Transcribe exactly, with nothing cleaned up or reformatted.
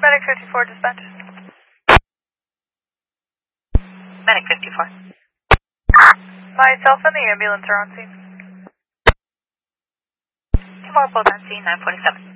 Medic fifty-four, dispatch. Medic fifty-four. Myself and the ambulance are on scene. Two more both on scene, nine forty-seven.